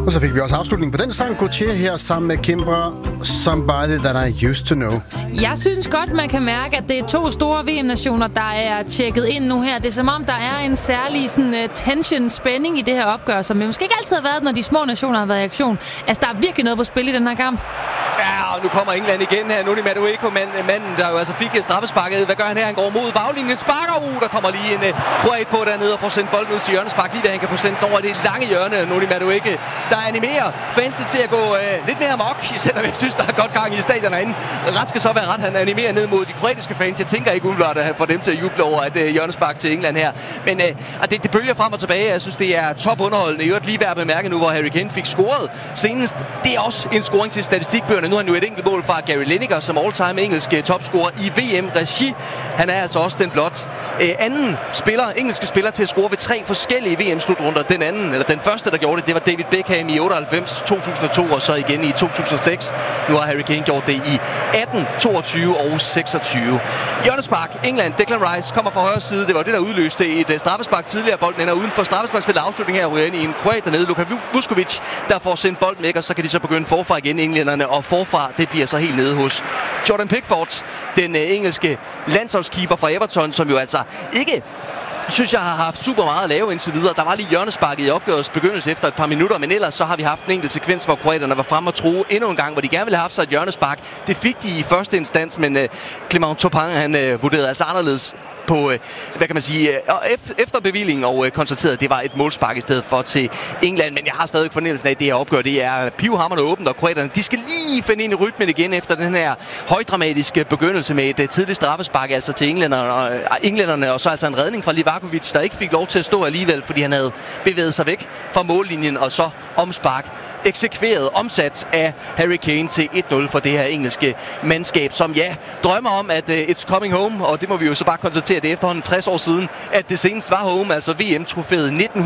Og så fik vi også afslutning på den sang. Gautier her sammen med Kimbra, Somebody That I Used To Know. Jeg synes godt, man kan mærke, at det er to store VM-nationer, der er tjekket ind nu her. Det er som om, der er en særlig tension, spænding i det her opgør, som måske ikke altid har været, når de små nationer har været i aktion. Altså, der er virkelig noget på spil i den her kamp. Ja, og nu kommer England igen her. Noni Madueke, manden, der jo altså fik straffesparket. Hvad gør han her? Han går mod baglinjen. Sparker. Der kommer lige en kroat på dernede og får sendt bolden ud til hjørnespark. Lige da han kan få sendt den over det lange hjørne. Noni Madueke, der animerer fansen til at gå lidt mere amok. Selvom jeg synes, der er godt gang i stadion herinde. Ret skal så være ret. Han animerer ned mod de kroatiske fans. Jeg tænker ikke umiddelbart at få dem til at juble over et hjørnespark til England her. Men det bølger frem og tilbage. Jeg synes, det er topunderholdende. I øvrigt lige værd at bemærke nu, hvor Harry Kane fik scoret senest. Det er også en scoring til statistikbøgerne. Nu har han jo et enkelt mål fra Gary Lineker som all-time engelsk topscorer i VM-regi. Han er altså også den blot anden engelske spiller til at score ved 3 forskellige VM-slutrunder. Den første, der gjorde det var David Beckham i 98, 2002 og så igen i 2006. Nu har Harry Kane gjort det i 18, 22 og 26. Hjørnespark, England, Declan Rice kommer fra højre side. Det var det, der udløste et straffespark tidligere. Bolden ender uden for straffesparksfeltet. Afslutning her ryger ind i en kroat dernede. Luka Vuskovic, der får sendt bolden væk, og så kan de så begynde forfra igen, englænderne. Og forfra, det bliver så helt nede hos Jordan Pickford, den engelske landsholdskeeper fra Everton, som jo altså ikke synes jeg har haft super meget at lave indtil videre. Der var lige hjørnesparket i opgørets begyndelse efter et par minutter, men ellers så har vi haft en enkelt sekvens, hvor kroaterne var fremme og true endnu en gang, hvor de gerne ville have haft sig et hjørnespark. Det fik de i første instans, men Clément Turpin, han vurderede altså anderledes på, hvad kan man sige, efter bevillingen og konstaterede, at det var et målspark i stedet for til England. Men jeg har stadig fornemmelsen af, at det her opgør, det er pivhamrende åbent, og kroaterne, de skal lige finde ind i rytmen igen efter den her højdramatiske begyndelse med et tidligt straffespark, altså til englænderne, og så altså en redning fra Livakovic, der ikke fik lov til at stå alligevel, fordi han havde bevæget sig væk fra mållinjen, og så omspark eksekveret, omsat af Harry Kane til 1-0 for det her engelske mandskab, som drømmer om, at it's coming home, og det må vi jo så bare konstatere, det er efterhånden 60 år siden, at det senest var home, altså VM-trofæet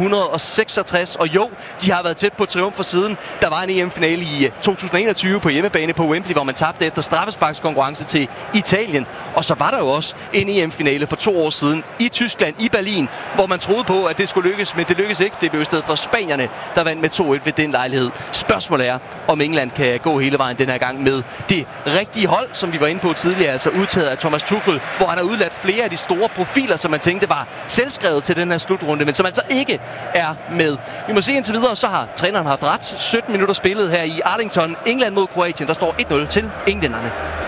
1966, og jo, de har været tæt på triumf for siden. Der var en EM-finale i 2021 på hjemmebane på Wembley, hvor man tabte efter straffesparkskonkurrence til Italien, og så var der jo også en EM-finale for 2 år siden i Tyskland, i Berlin, hvor man troede på, at det skulle lykkes, men det lykkedes ikke. Det blev i stedet for spanierne, der vandt med 2-1 ved den lejlighed. Spørgsmålet er, om England kan gå hele vejen den her gang med det rigtige hold, som vi var inde på tidligere, altså udtaget af Thomas Tuchel, hvor han har udladt flere af de store profiler, som man tænkte var selvskrevet til den her slutrunde, men som altså ikke er med. Vi må se indtil videre, så har træneren haft ret. 17 minutter spillet her i Arlington. England mod Kroatien, der står 1-0 til englænderne.